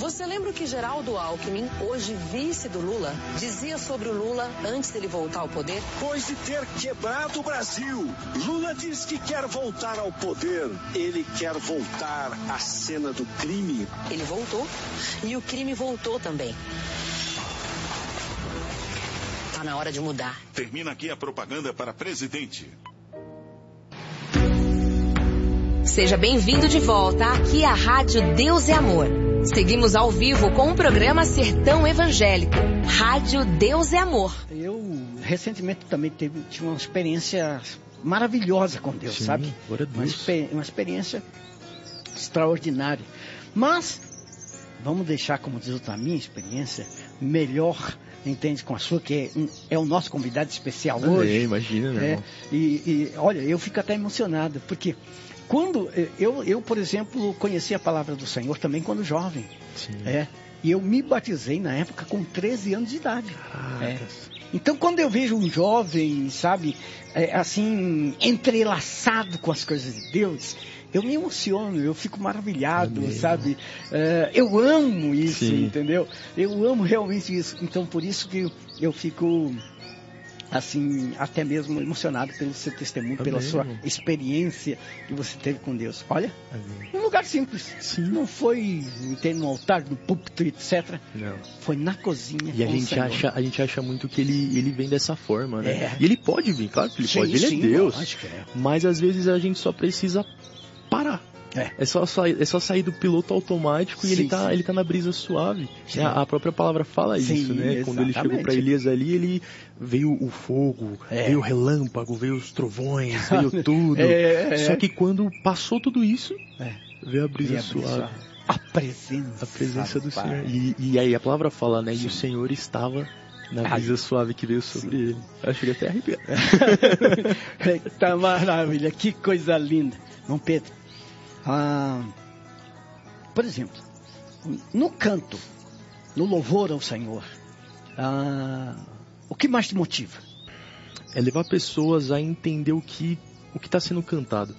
Você lembra o que Geraldo Alckmin, hoje vice do Lula, dizia sobre o Lula antes dele voltar ao poder? Depois de ter quebrado o Brasil, Lula diz que quer voltar ao poder. Ele quer voltar à cena do crime. Ele voltou e o crime voltou também. Tá na hora de mudar. Termina aqui a propaganda para presidente. Seja bem-vindo de volta aqui à Rádio Deus é Amor. Seguimos ao vivo com o programa Sertão Evangélico. Rádio Deus é Amor. Eu recentemente também tive uma experiência maravilhosa com Deus, sabe? Uma experiência extraordinária. Mas vamos deixar, como diz a minha experiência, melhor, entende, com a sua, que é o nosso convidado especial hoje. Imagina, né? E olha, eu fico até emocionado, porque quando eu, por exemplo, conheci a palavra do Senhor também quando jovem. Sim. E eu me batizei na época com 13 anos de idade. Então, quando eu vejo um jovem, sabe, assim, entrelaçado com as coisas de Deus, eu me emociono, eu fico maravilhado, sabe? Eu amo isso, entendeu? Eu amo realmente isso. Então, por isso que eu fico, assim, até mesmo emocionado pelo seu testemunho, pela sua experiência que você teve com Deus. Olha, um lugar simples. Não foi no altar, no púlpito, etc. Não. Foi na cozinha. E a gente acha muito que ele vem dessa forma, né? E ele pode vir, claro que ele pode. Ele é Deus. Mas às vezes a gente só precisa parar. É só sair do piloto automático e ele tá na brisa suave. A própria palavra fala isso, né? Exatamente. Quando ele chegou para Elias ali, ele veio o fogo, veio o relâmpago, veio os trovões, veio tudo. Só que quando passou tudo isso, veio a brisa suave. A presença do Senhor. E aí a palavra fala, né? E o Senhor estava na brisa suave que veio sobre ele. Eu cheguei até a arrepiar. Tá maravilha, que coisa linda. Não, Pedro. Por exemplo, no canto, no louvor ao Senhor, o que mais te motiva? É levar pessoas a entender o que está sendo cantado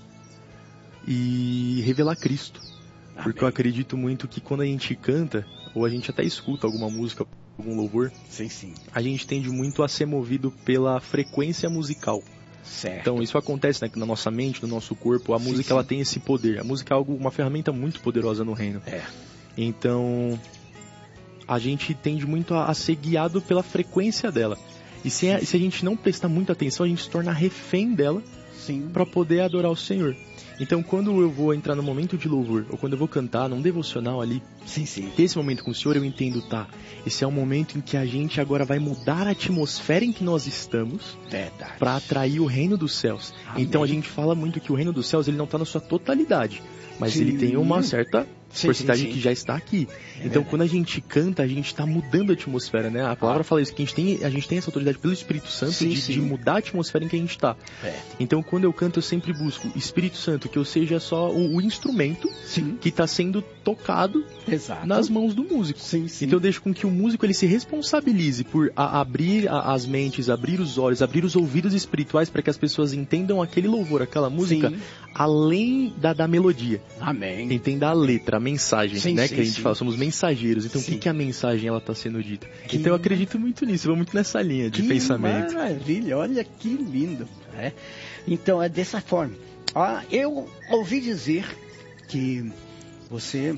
e revelar Cristo. Amém. Porque eu acredito muito que quando a gente canta, ou a gente até escuta alguma música, algum louvor, a gente tende muito a ser movido pela frequência musical. Certo. Então isso acontece, né, na nossa mente, no nosso corpo. A música ela tem esse poder. A música é uma ferramenta muito poderosa no reino. Então a gente tende muito a ser guiado pela frequência dela. E se a gente não prestar muita atenção, a gente se torna refém dela para poder adorar o Senhor. Então quando eu vou entrar no momento de louvor, ou quando eu vou cantar num devocional ali, ter esse momento com o Senhor, eu entendo, esse é o momento em que a gente agora vai mudar a atmosfera em que nós estamos para atrair o reino dos céus. Amém. Então a gente fala muito que o reino dos céus ele não está na sua totalidade, mas ele tem uma certa porcentagem que já está aqui. Então quando a gente canta, a gente está mudando a atmosfera, né? A palavra fala isso, que a gente tem essa autoridade pelo Espírito Santo de mudar a atmosfera em que a gente está. Então quando eu canto, eu sempre busco Espírito Santo, que eu seja só o instrumento que está sendo tocado nas mãos do músico. Então eu deixo com que o músico ele se responsabilize por abrir as mentes, abrir os olhos, abrir os ouvidos espirituais para que as pessoas entendam aquele louvor, aquela música, além da melodia. Amém. Entenda a letra, a mensagem, né? Que a gente fala, somos mensageiros. Então o que a mensagem ela está sendo dita? Então eu acredito muito nisso, eu vou muito nessa linha de pensamento. Maravilha, olha que lindo. Então é dessa forma. Eu ouvi dizer que você,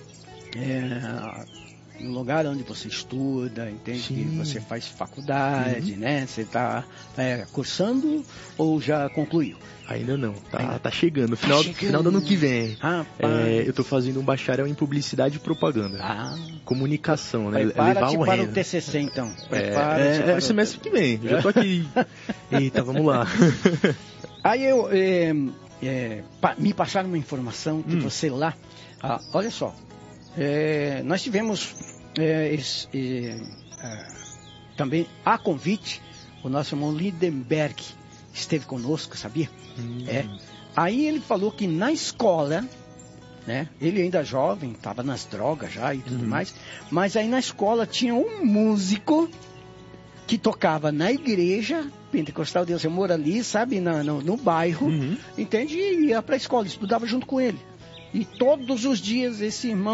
no lugar onde você estuda, entende? Que você faz faculdade, né? Você está cursando ou já concluiu? Ainda não, tá chegando, final do ano que vem. Eu estou fazendo um bacharel em publicidade e propaganda. Comunicação, né? Levar o reino. Para o TCC, então. É semestre que vem, já tô aqui. Eita, vamos lá. Aí me passaram uma informação que você lá, olha só, nós tivemos também a convite, o nosso irmão Lindenberg esteve conosco, sabia? Aí ele falou que na escola, né, ele ainda jovem, estava nas drogas já e tudo mais, mas aí na escola tinha um músico que tocava na igreja pentecostal Deus é Amor ali, sabe, no bairro, entende? E ia para a escola, estudava junto com ele. E todos os dias esse irmão